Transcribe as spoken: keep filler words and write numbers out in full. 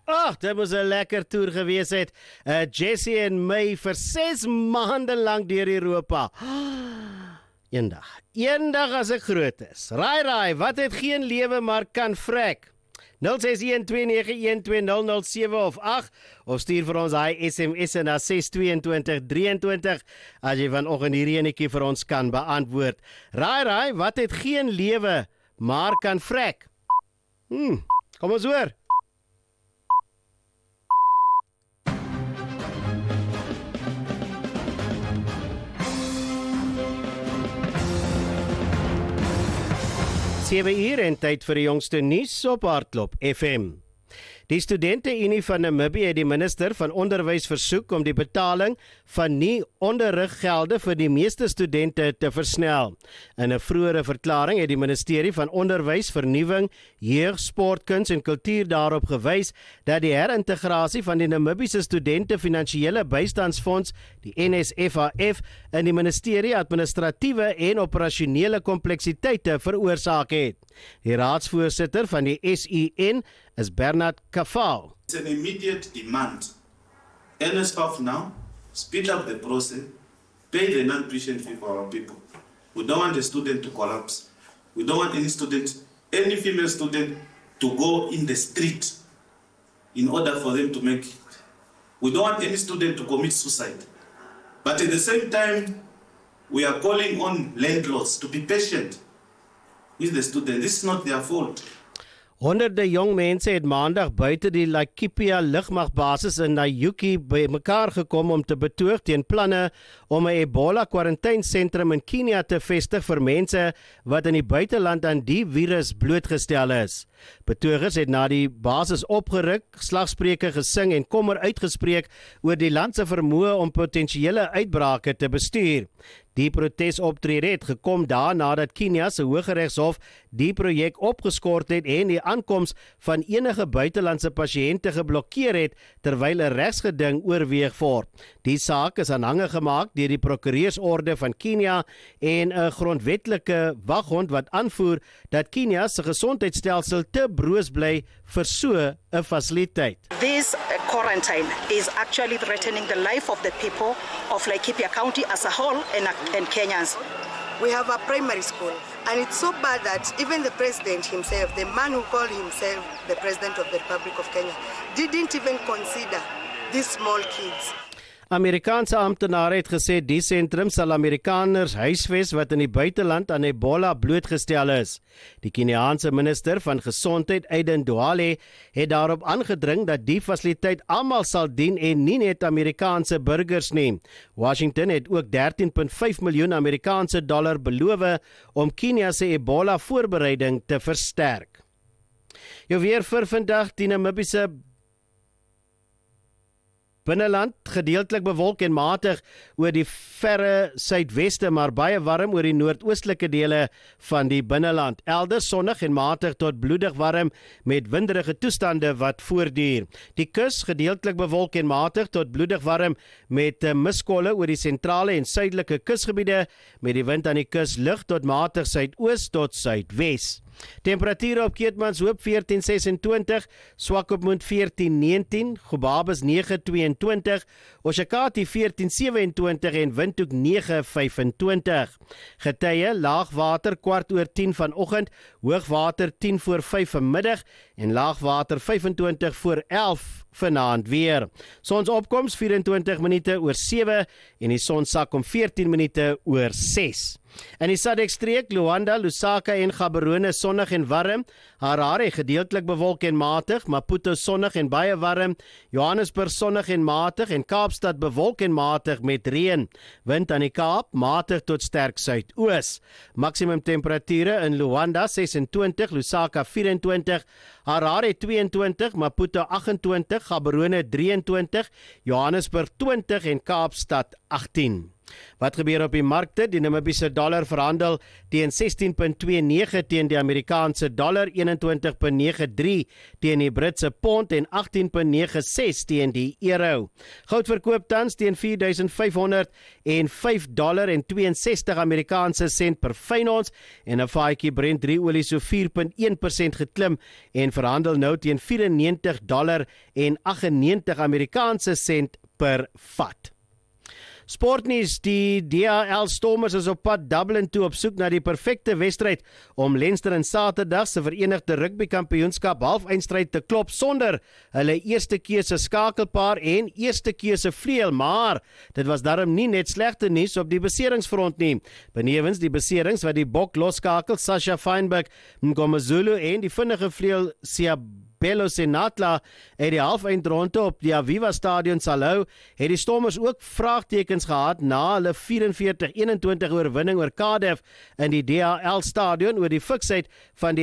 Ag, dit was 'n lekker toer gewees het. Uh, Jessie en my vir ses maande lank deur Europa. Eendag, eendag as ek groot is. Raai, raai, wat het geen lewe maar kan vrek? nul ses een twee nege een twee nul nul sewe of agt of stuur vir ons hy S M S na ses twee twee drie twee as jy vanoggend hierdie enetjie vir ons kan beantwoord. Raai, raai, wat het geen lewe maar kan vrek? Hmm, kom ons hoor. sewe uur en tyd vir die jongste nuus op Hardloop F M. Die Studente-Unie van Namibië het die minister van Onderwys versoek om die betaling van nie-onderriggelde vir die meeste studente te versnel. In 'n vroeëre verklaring het die ministerie van Onderwys, Vernuwing, Jeug, Sport, Kuns en Kultuur daarop gewys dat die herintegrasie van die Namibiese Studente Finansiële Bystandsfonds, die N S F A F, in die ministerie administratiewe en operasionele kompleksiteite veroorsaak het. Die raadsvoorsitter van die S U N is Bernard Kafau. It's an immediate demand. N S F A F now, speed up the process, pay the non-tuition fee for our people. We don't want the student to collapse. We don't want any student, any female student to go in the street in order for them to make it. We don't want any student to commit suicide. But at the same time, we are calling on landlords to be patient with the student. This is not their fault. Honderde jong mense het maandag buite die Laikipia lugmagbasis in Nayuki by mekaar gekom om te betoog teen planne om 'n Ebola kwarantainesentrum in Kenia te vestig vir mense wat in die buiteland aan die virus blootgestel is. Betogers het na die basis opgeruk, slagspreuke gesing en kommer uitgespreek oor die land se vermoë om potensiële uitbrake te bestuur. Die protesoptrede het gekom daarna dat Kenia se Hooggeregshof die projek opgeskort het en die aankoms van enige buitelandse pasiënte geblokkeer het terwyl 'n regsgeding oorweeg word. Die saak is aanhange gemaak deur die prokureursorde van Kenia en 'n grondwetlike waghond wat aanvoer dat Kenia se gesondheidstelsel te broos bly vir so 'n fasiliteit. This uh, quarantine is actually threatening the life of the people of Laikipia County as a whole and, and Kenyans. We have a primary school, and it's so bad that even the president himself, the man who called himself the president of the Republic of Kenya, didn't even consider these small kids. Amerikaanse amptenare het gesê die sentrum sal Amerikaners huisves wat in die buiteland aan Ebola blootgestel is. Die Keniaanse minister van Gesondheid, Aden Duale, het daarop aangedring dat die fasiliteit almal sal dien en nie net Amerikaanse burgers nie. Washington het ook dertien komma vyf miljoen Amerikaanse dollar beloof om Kenia se Ebola voorbereiding te versterk. Jou weer vir vandag, die Namibiese binneland gedeeltelik bewolk en matig oor die verre suidweste, maar baie warm oor die noordoostelike dele van die binneland. Elders sonnig en matig tot bloedig warm met winderige toestande wat voortduur. Die kus gedeeltelik bewolk en matig tot bloedig warm met miskolle oor die sentrale en suidelike kusgebiede met die wind aan die kus lig tot matig suidoos tot suidwes. Temperature op Keetmanshoop veertien sesentwintig, Swakopmund veertien negentien, Gobabis nege tweeëntwintig, Oshakati veertien sewentwintig en Windhoek nege vyfentwintig. Getye laagwater kwart oor tien vanoggend, hoogwater tien voor vyf vanmiddag en laagwater vyfentwintig voor elf vanaand weer. Sonsopkoms vyf-en-twintig minute oor sewe en die son sak om veertien minute oor ses. In die Sadek-streek, Luanda, Lusaka en Gaborone sonnig en warm, Harare gedeeltelik bewolk en matig, Maputo sonnig en baie warm, Johannesburg sonnig en matig en Kaapstad bewolk en matig met reën. Wind aan die Kaap matig tot sterk suidoos. Maksimum temperature in Luanda sesentwintig, Lusaka vyf-en-twintig, Harare tweeëntwintig, Maputo agt-en-twintig, Gaborone drie-en-twintig, Johannesburg twintig en Kaapstad agttien. Wat gebeur op die markte? Die Namibiese dollar verhandel teen sestien komma twee nege teen die Amerikaanse dollar, eenentwintig komma nege drie teen die Britse pond en agttien komma nege ses teen die euro. Goud verkoop tans teen vier duisend vyf honderd vyf dollar en tweeënsestig Amerikaanse sent per fyn ons en 'n vaatjie Brent drie olie so vier komma een persent geklim en verhandel nou teen vyf en negentig dollar en agt en negentig Amerikaanse sent per vat. Sportnuus, die D H L Stormers is op pad Dublin toe op soek na die perfekte wedstryd om Leinster in Saterdag se Verenigde Rugby Kampioenskap halfeindstryd te klop sonder hulle eerste keuse skakelpaar en eerste keuse vleuel, maar dit was darm nie net slegte nuus op die beseringsfront nie. Benewens die beserings wat die bok losskakel Sasha Feinberg, Mngomezulu en die vinnige vleuel Sia Bello Senatla het die halfeindronde op die Aviva Stadion Salou, het die Stormers ook vraagtekens gehad na hulle vyf en veertig eenentwintig oorwinning oor Cardiff in die D H L Stadion oor die fiksheid van die